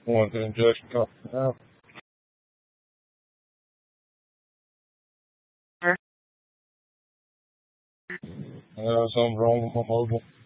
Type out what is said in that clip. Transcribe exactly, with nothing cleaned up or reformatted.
Want the injection cup now? I got something wrong with my mobile.